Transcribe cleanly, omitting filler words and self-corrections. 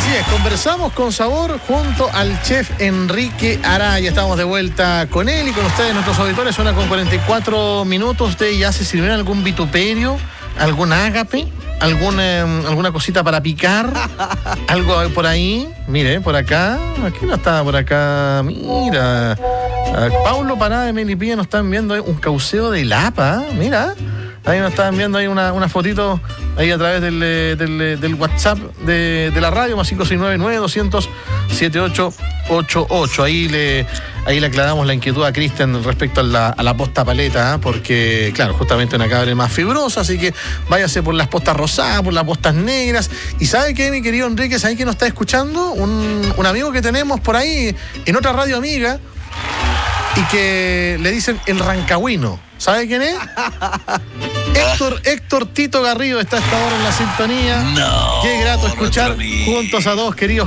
Así es, conversamos con sabor junto al chef Enrique Araya. Estamos de vuelta con él y con ustedes, nuestros auditores. Suena con 44 minutos. ¿Ustedes ya se sirvieron algún vituperio, algún ágape, alguna cosita para picar? ¿Algo por ahí? Mire, por acá. ¿Quién no estaba por acá? Mira. Paulo Parada de Melipilla nos están viendo un cauceo de Lapa. Mira. Ahí nos estaban viendo ahí una fotito ahí a través del WhatsApp de la radio, más 5699-200-7888. Ahí le aclaramos la inquietud a Cristian respecto a la posta paleta, porque, claro, justamente una cabra más fibrosa, así que váyase por las postas rosadas, por las postas negras. ¿Y sabe qué, mi querido Enrique? ¿Sabe quién nos está escuchando? Un amigo que tenemos por ahí en otra radio amiga y que le dicen el Rancagüino. ¿Sabe quién es? Héctor Tito Garrido está a esta hora en la sintonía. No, qué grato escuchar juntos a dos queridos